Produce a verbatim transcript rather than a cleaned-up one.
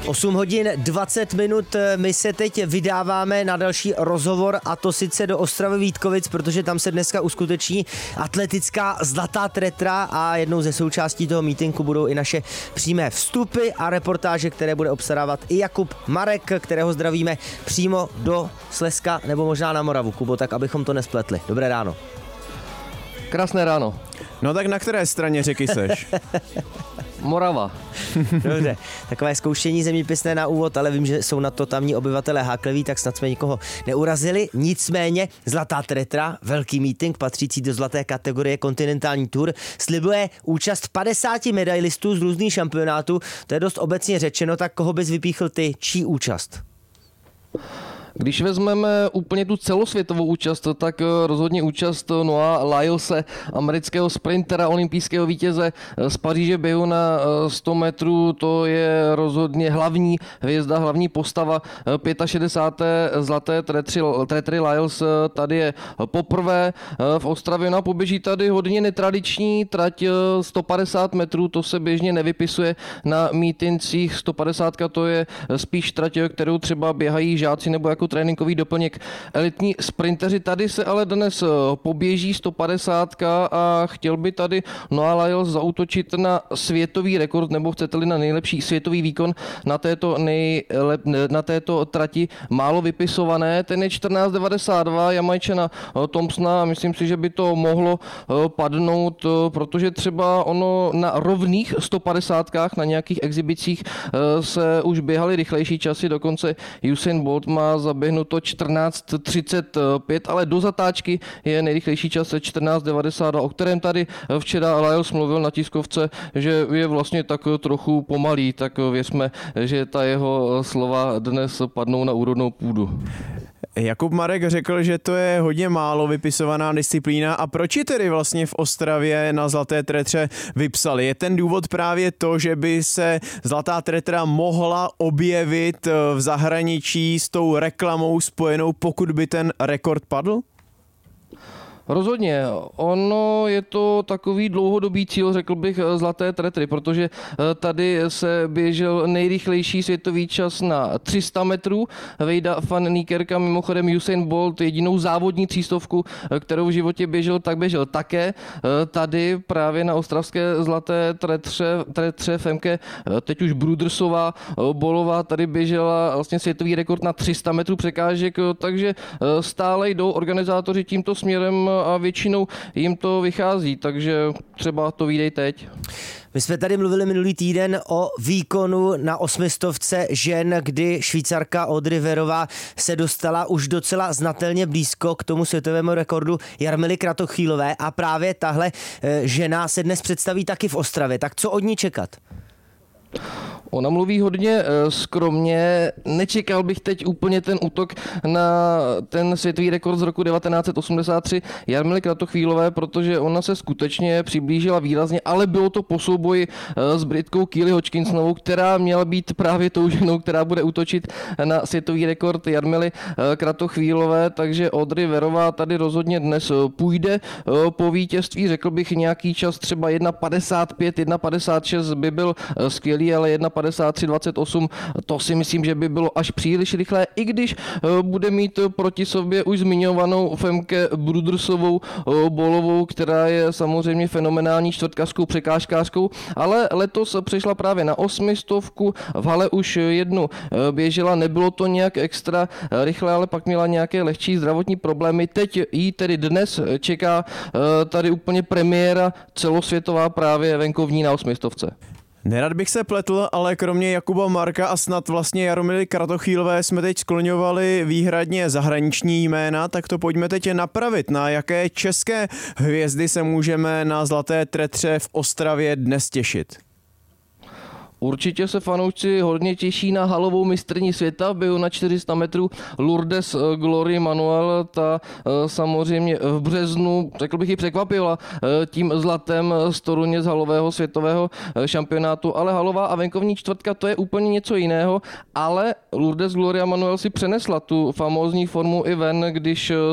osm hodin dvacet minut, my se teď vydáváme na další rozhovor, a to sice do Ostravy Vítkovic, protože tam se dneska uskuteční atletická zlatá tretra a jednou ze součástí toho mítinku budou i naše přímé vstupy a reportáže, které bude obstarávat i Jakub Marek, kterého zdravíme přímo do Slezska nebo možná na Moravu. Kubo, tak abychom to nespletli. Dobré ráno. Krásné ráno. No tak na které straně řeky seš? Morava. Dobře, takové zkoušení zeměpisné na úvod, ale vím, že jsou na to tamní obyvatelé hákliví, tak snad jsme nikoho neurazili. Nicméně Zlatá tretra, velký mítink patřící do zlaté kategorie Kontinentální Tour, slibuje účast padesáti medailistů z různých šampionátů. To je dost obecně řečeno, tak koho bys vypíchl ty, čí účast? Když vezmeme úplně tu celosvětovou účast, tak rozhodně účast Noah Lylese, amerického sprintera, olympijského vítěze z Paříže běhu na sto metrů, to je rozhodně hlavní hvězda, hlavní postava šedesáté páté zlaté tretry, tretry Lyles tady je poprvé v Ostravě. No a poběží tady hodně netradiční trať sto padesát metrů, to se běžně nevypisuje na mítincích. sto padesát to je spíš trať, kterou třeba běhají žáci nebo jako tréninkový doplněk elitní sprinteři. Tady se ale dnes poběží sto padesát a chtěl by tady Noah Lyles zaútočit na světový rekord, nebo chcete-li na nejlepší světový výkon na této, nejlep, na této trati málo vypisované. Ten je čtrnáct devadesát dva Jamajčana Thompsona a myslím si, že by to mohlo padnout, protože třeba ono na rovných sto padesátkách, na nějakých exhibicích se už běhaly rychlejší časy, dokonce Usain Bolt má zaběhnuto čtrnáct třicet pět, ale do zatáčky je nejrychlejší čas čtrnáct devadesát dva, o kterém tady včera Lyles mluvil na tiskovce, že je vlastně tak trochu pomalý, tak věřme, že ta jeho slova dnes padnou na úrodnou půdu. Jakub Marek řekl, že to je hodně málo vypisovaná disciplína. A proč ji tedy vlastně v Ostravě na Zlaté tretře vypsali? Je ten důvod právě to, že by se Zlatá tretra mohla objevit v zahraničí s tou reklamou spojenou, pokud by ten rekord padl? Rozhodně. Ono je to takový dlouhodobý cíl, řekl bych, Zlaté tretry, protože tady se běžel nejrychlejší světový čas na tři sta metrů. Vejda van Niekerka, mimochodem Usain Bolt, jedinou závodní třístovku, kterou v životě běžel, tak běžel také. Tady právě na ostravské Zlaté tretře, tretře Femke, teď už Brudersová, Bolová, tady běžela vlastně světový rekord na tři sta metrů překážek, takže stále jdou organizátoři tímto směrem a většinou jim to vychází, takže třeba to vyjde teď. My jsme tady mluvili minulý týden o výkonu na osmistovce žen, kdy Švýcarka Audrey Verová se dostala už docela znatelně blízko k tomu světovému rekordu Jarmily Kratochvílové a právě tahle žena se dnes představí taky v Ostravě. Tak co od ní čekat? Ona mluví hodně skromně, nečekal bych teď úplně ten útok na ten světový rekord z roku devatenáct set osmdesát tři Jarmily Kratochvílové, protože ona se skutečně přiblížila výrazně, ale bylo to po souboji s Britkou Keely Hodgkinsonovou, která měla být právě tou ženou, která bude útočit na světový rekord Jarmily Kratochvílové, takže Audrey Verová tady rozhodně dnes půjde po vítězství, řekl bych nějaký čas třeba jedna padesát pět, jedna padesát šest by byl skvělý, ale jedna padesát tři dvacet osm, to si myslím, že by bylo až příliš rychlé, i když bude mít proti sobě už zmiňovanou Femke Brudersovou Bolovou, která je samozřejmě fenomenální čtvrtkařskou překážkářkou, ale letos přešla právě na osmistovku, v hale už jednu běžela, nebylo to nějak extra rychle, ale pak měla nějaké lehčí zdravotní problémy. Teď jí tedy dnes čeká tady úplně premiéra celosvětová právě venkovní na osmistovce. Nerad bych se pletl, ale kromě Jakuba Marka a snad vlastně Jaromily Kratochvílové jsme teď skloňovali výhradně zahraniční jména, tak to pojďme teď napravit. Na jaké české hvězdy se můžeme na Zlaté tretře v Ostravě dnes těšit? Určitě se fanoušci hodně těší na halovou mistryni světa, běhu na čtyři sta metrů Lourdes Glory Manuel, ta samozřejmě v březnu, řekl bych, ji překvapila tím zlatem z Toruně z halového světového šampionátu, ale halová a venkovní čtvrtka to je úplně něco jiného, ale Lourdes Glory Manuel si přenesla tu famózní formu i ven, když